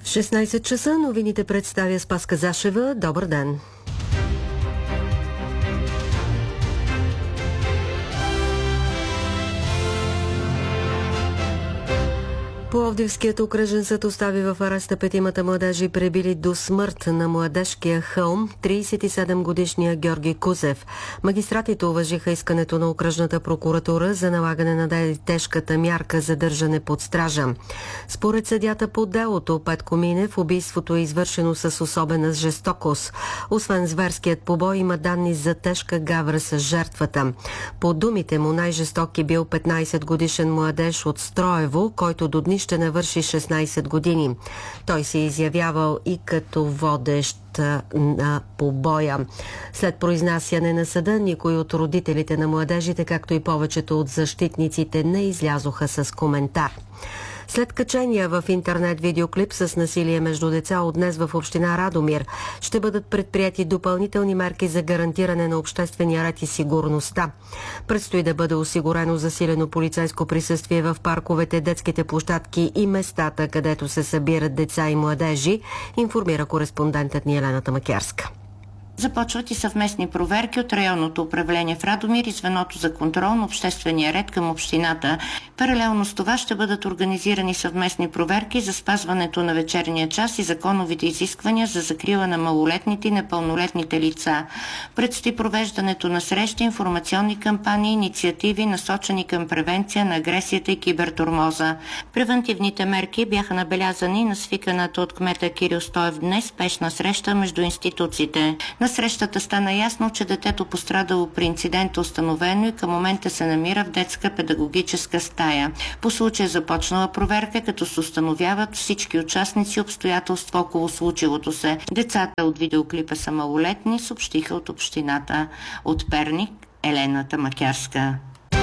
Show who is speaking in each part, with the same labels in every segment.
Speaker 1: В 16 часа новините представя Спаска Зашева. Добър ден! Пловдивският окръжен съд остави в ареста петимата младежи, пребили до смърт на младежкия хълм 37-годишния Георги Кузев. Магистратите уважиха искането на окръжната прокуратура за налагане на тежката мярка задържане под стража. Според съдята по делото Петко Минев, убийството е извършено с особена жестокост. Освен зверският побой, има данни за тежка гавра с жертвата. По думите му най-жестоки бил 15-годишен младеж от Строево, който до дни ще навърши 16 години. Той се изявявал и като водещ на побоя. След произнасяне на съда, никой от родителите на младежите, както и повечето от защитниците, не излязоха с коментар. След качения в интернет видеоклип с насилие между деца от днес в община Радомир, ще бъдат предприяти допълнителни мерки за гарантиране на обществения ред и сигурността. Предстои да бъде осигурено засилено полицейско присъствие в парковете, детските площадки и местата, където се събират деца и младежи, информира кореспондентът ни Елена Тамакярска.
Speaker 2: Започват и съвместни проверки от районното управление в Радомир и звеното за контрол на обществения ред към общината. Паралелно с това ще бъдат организирани съвместни проверки за спазването на вечерния час и законовите изисквания за закрила на малолетните и непълнолетните лица. Предстои провеждането на срещи, информационни кампании, инициативи, насочени към превенция на агресията и кибертурмоза. Превентивните мерки бяха набелязани на свиканата от кмета Кирил Стоев днес спешна среща между институциите. На срещата стана ясно, че детето пострадало при инцидента установено и към момента се намира в детска педагогическа стая. По случая започнала проверка, като се установяват всички участници и обстоятелства около случилото се. Децата от видеоклипа са малолетни, съобщиха от общината. От Перник, Елена Тамакярска.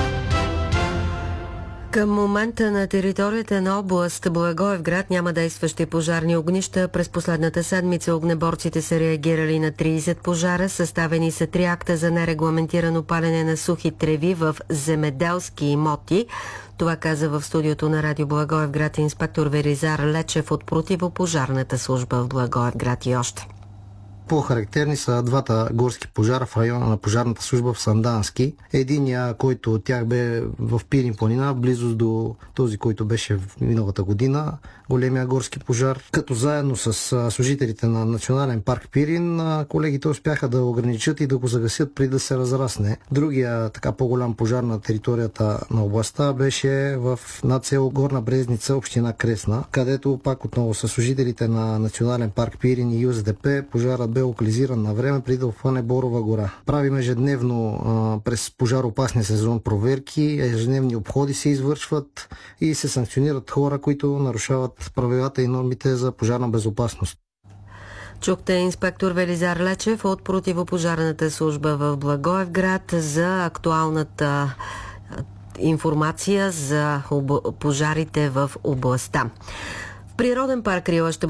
Speaker 1: Към момента на територията на област Благоевград няма действащи пожарни огнища. През последната седмица огнеборците са реагирали на 30 пожара. Съставени са 3 акта за нерегламентирано палене на сухи треви в земеделски имоти. Това каза в студиото на Радио Благоевград инспектор Велизар Лечев от противопожарната служба в Благоевград и още.
Speaker 3: По-характерни са двата горски пожара в района на пожарната служба в Сандански. Единия, който от тях бе в Пирин планина, близост до този, който беше в миналата година, големия горски пожар. Като заедно с служителите на Национален парк Пирин, колегите успяха да ограничат и да го загасят преди да се разрасне. Другия така по-голям пожар на територията на областта беше в над село Горна Брезница, община Кресна, където пак отново с служителите на Национален парк Пирин и ЮСДП пожарът бе локализиран на време преди да обхване Борова гора. Правим ежедневно през пожароопасния сезон проверки, ежедневни обходи се извършват и се санкционират хора, които нарушават правилата и нормите за пожарна безопасност.
Speaker 1: Чухте инспектор Велизар Лечев от противопожарната служба в Благоевград за актуалната информация за пожарите в областта. В природен парк Рила ще